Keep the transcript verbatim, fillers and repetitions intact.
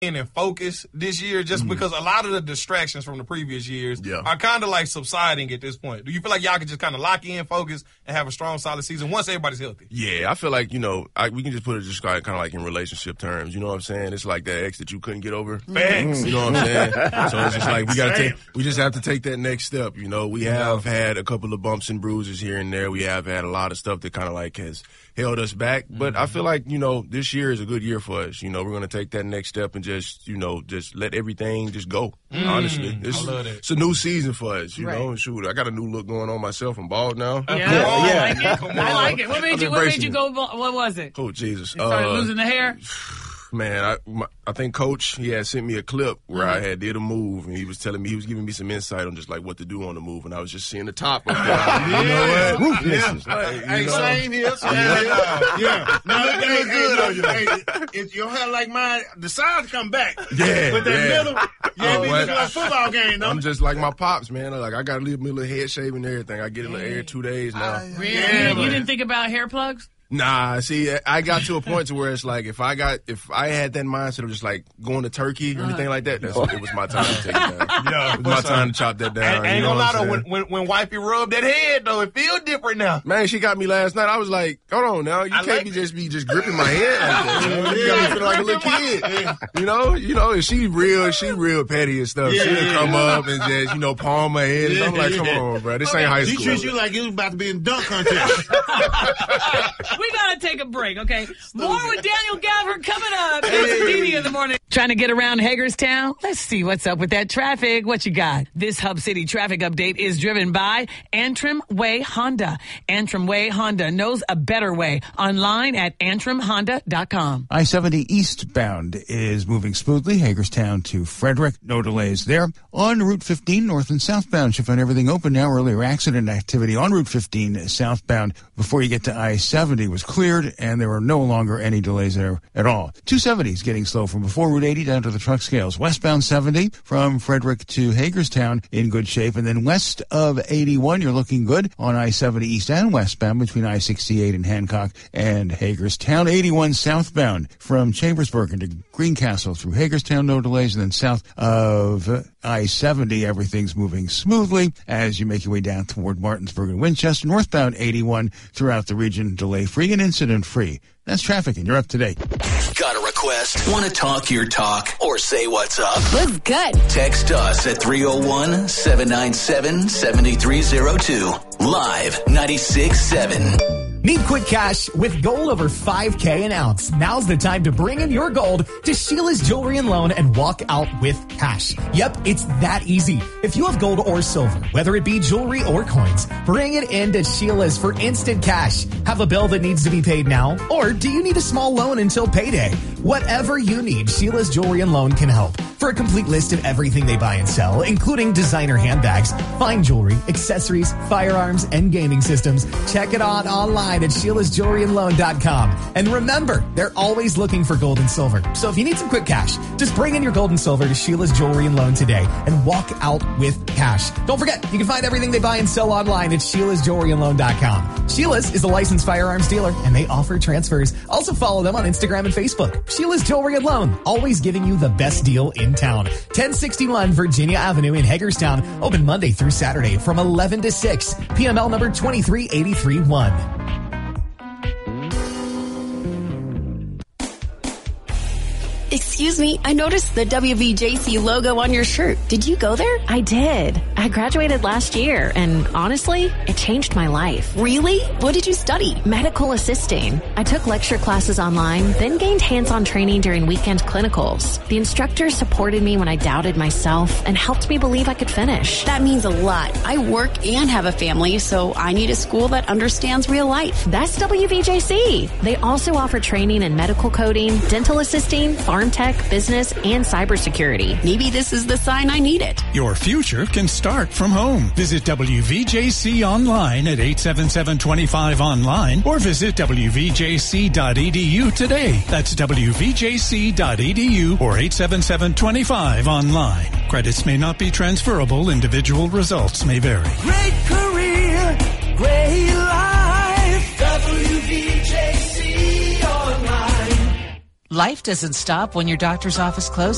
in and focus this year just mm-hmm. because a lot of the distractions from the previous years yeah. are kind of like subsiding at this point. Do you feel like y'all can just kind of lock in, focus, and have a strong, solid season once everybody's healthy? Yeah, I feel like, you know, I, we can just put it just kind of like in relationship terms. You know what I'm saying? It's like that ex that you couldn't get over. Facts. You know what I'm saying? So it's just like we got to take, we just have to take that next step. You know, we have had a couple of bumps and bruises here and there. We have had a lot of stuff that kind of like has held us back. But mm-hmm. I feel like, you know, this year is a good year for us. You know, we're going to take that next step and just, you know, just let everything just go. Mm, honestly, it's, I love it. It's a new season for us, you right. know. Shoot, I got a new look going on myself. I'm bald now. Yeah, yeah. I like it. I like it. What made you? What made you go? What was it? Oh Jesus! You started uh, losing the hair. Man, I, my, I think Coach, he had sent me a clip where mm-hmm. I had did a move, and he was telling me, he was giving me some insight on just like what to do on the move, and I was just seeing the top of it. yeah. You know what? Yeah. Like, hey, you know? same here. Same yeah. yeah. yeah. No, it hey, look good hey, on you. Hey, if your hair like mine, the sides come back. Yeah. But that yeah. middle, yeah, Oh, be what? looking like a football game, though. I'm just like my pops, man. Like I got a little, little head shave and everything. I get it like every two days now. Really? Yeah, you didn't think about hair plugs? Nah, see, I got to a point to where it's like if I got if I had that mindset of just like going to Turkey or anything like that, that's it was my time to take it down. Yeah, it was my time to chop that down. I ain't you know gonna lie what I'm though, when, when when wifey rubbed that head though, it feel different now. Man, she got me last night. I was like, hold on now, you I can't like be it. just be just gripping my head like that. You, know? You Yeah. got me feeling like a little kid. You know, you know, and she real, she real petty and stuff. Yeah, She'll yeah, come yeah. up and just, you know, palm my head. And I'm like, come Yeah. on, bro, this ain't high He school. treats you like you was about to be in dunk contest. We gotta take a break, okay? More with Daniel Galver coming up. It's Didi in the morning. Trying to get around Hagerstown? Let's see what's up with that traffic. What you got? This Hub City traffic update is driven by Antrim Way Honda. Antrim Way Honda knows a better way. Online at antrim honda dot com. I seventy eastbound is moving smoothly. Hagerstown to Frederick. No delays there. On Route fifteen, north and southbound, should find everything open now. Earlier accident activity on Route fifteen southbound before you get to I seventy was cleared, and there were no longer any delays there at all. two seventy is getting slow from before Route eighty down to the truck scales. Westbound seventy from Frederick to Hagerstown in good shape. And then west of eighty-one, you're looking good on I seventy east and westbound between I sixty-eight and Hancock and Hagerstown. eighty-one southbound from Chambersburg into Greencastle through Hagerstown, no delays. And then south of I seventy, everything's moving smoothly as you make your way down toward Martinsburg and Winchester. Northbound eighty-one throughout the region, delay-free and incident-free. That's traffic, and you're up to date. Got a request? Want to talk your talk or say what's up? What's good? Text us at three oh one, seven nine seven, seven three oh two. Live ninety-six seven. Need quick cash with gold over five K an ounce? Now's the time to bring in your gold to Sheila's Jewelry and Loan and walk out with cash. Yep, it's that easy. If you have gold or silver, whether it be jewelry or coins, bring it in to Sheila's for instant cash. Have a bill that needs to be paid now? Or do you need a small loan until payday? Whatever you need, Sheila's Jewelry and Loan can help. For a complete list of everything they buy and sell, including designer handbags, fine jewelry, accessories, firearms, and gaming systems, check it out online at Sheila's Jewelry and Loan dot com. And remember, they're always looking for gold and silver. So if you need some quick cash, just bring in your gold and silver to Sheila's Jewelry and Loan today and walk out with cash. Don't forget, you can find everything they buy and sell online at Sheila's Jewelry and Loan dot com. Sheila's is a licensed firearms dealer, and they offer transfers. Also follow them on Instagram and Facebook. Sheila's Jewelry and Loan, always giving you the best deal in town. ten sixty-one Virginia Avenue in Hagerstown. Open Monday through Saturday from eleven to six. P M L number two three eight three one. Excuse me, I noticed the W V J C logo on your shirt. Did you go there? I did. I graduated last year, and honestly, it changed my life. Really? What did you study? Medical assisting. I took lecture classes online, then gained hands-on training during weekend clinicals. The instructors supported me when I doubted myself and helped me believe I could finish. That means a lot. I work and have a family, so I need a school that understands real life. That's W V J C. They also offer training in medical coding, dental assisting, farm tech, business, and cybersecurity. Maybe this is the sign I need it. Your future can start from home. Visit W V J C online at eight seven seven, two five online or visit w v j c dot e d u today. That's w v j c dot e d u or eight seven seven, two five online. Credits may not be transferable. Individual results may vary. Great career, great life. W V J C online. Life doesn't stop when your doctor's office closes.